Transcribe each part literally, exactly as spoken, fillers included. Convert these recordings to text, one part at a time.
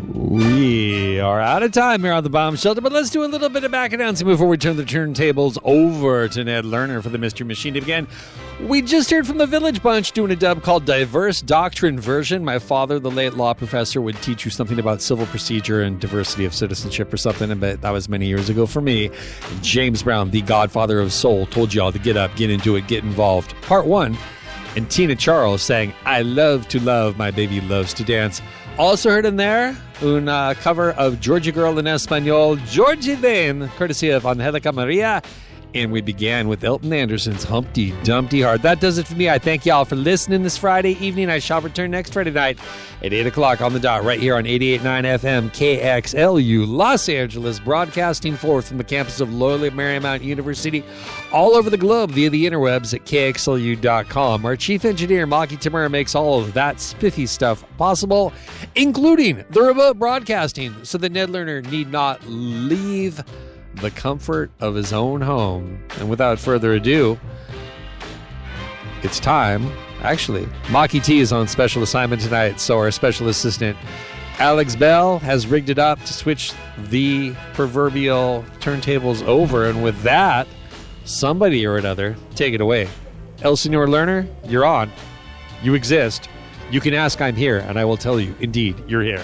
We are out of time here on the Bomb Shelter, but let's do a little bit of back announcing before we turn the turntables over to Ned Lerner for the Mystery Machine to begin. We just heard from the Village Bunch doing a dub called Diverse Doctrine Version. My father, the late law professor, would teach you something about civil procedure and diversity of citizenship or something, but that was many years ago for me. James Brown, the godfather of soul, told you all to get up, get into it, get involved. Part one. And Tina Charles saying, I love to love, my baby loves to dance. Also heard in there, una cover of Georgia Girl in Espanol, Georgie Then, courtesy of Angelica Maria. And we began with Elton Anderson's Humpty Dumpty Heart. That does it for me. I thank y'all for listening this Friday evening. I shall return next Friday night at eight o'clock on the dot right here on eighty-eight point nine F M K X L U Los Angeles, broadcasting forth from the campus of Loyola Marymount University all over the globe via the interwebs at K X L U dot com. Our chief engineer, Maki Tamura, makes all of that spiffy stuff possible, including the remote broadcasting, so that Ned Lerner need not leave the comfort of his own home. And without further ado, it's time. Actually, Maki T is on special assignment tonight, so our special assistant Alex Bell has rigged it up to switch the proverbial turntables over. And with that, somebody or another, take it away. El Senor Lerner, you're on. You exist. You can ask, I'm here, and I will tell you, indeed, you're here.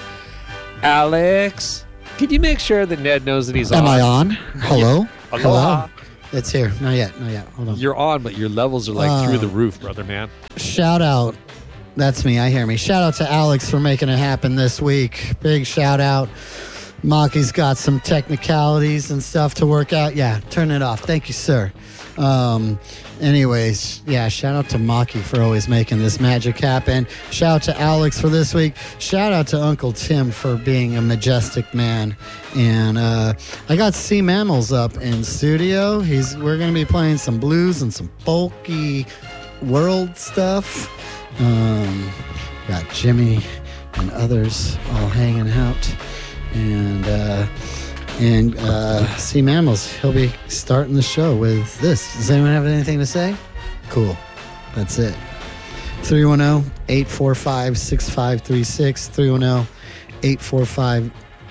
Alex, can you make sure that Ned knows that he's Am on? Am I on? Hello? Yeah. Hello? It's here. Not yet. Not yet. Hold on. You're on, but your levels are like uh, through the roof, brother, man. Shout out. That's me. I hear me. Shout out to Alex for making it happen this week. Big shout out. Maki's got some technicalities and stuff to work out. Yeah, turn it off. Thank you, sir. Um, anyways, yeah, shout out to Maki for always making this magic happen. Shout out to Alex for this week. Shout out to Uncle Tim for being a majestic man. And uh, I got Sea Mammals up in studio. He's we're going to be playing some blues and some folky world stuff. Um, got Jimmy and others all hanging out. And uh, and uh, Sea Mammals, he'll be starting the show with this. Does anyone have anything to say? Cool. That's it. three one zero, eight four five, six five three six. three one zero, eight four five.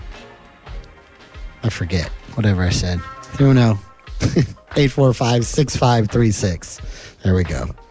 I forget. Whatever I said. three one zero, eight four five, six five three six. There we go.